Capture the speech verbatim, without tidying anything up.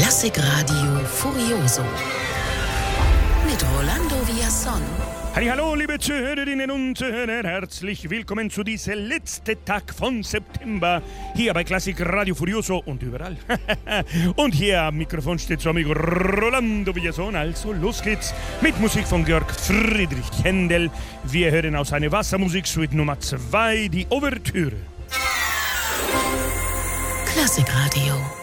Klassikradio Furioso mit Rolando Villazón. Hallo, liebe Zuhörerinnen und Zuhörer, herzlich willkommen zu diesem letzten Tag von September hier bei Klassikradio Furioso und überall. Und hier am Mikrofon steht so amigo Rolando Villazón. Also los geht's mit Musik von Georg Friedrich Händel. Wir hören aus seiner Wassermusik-Suite Nummer zwei die Ouvertüre. Klassikradio.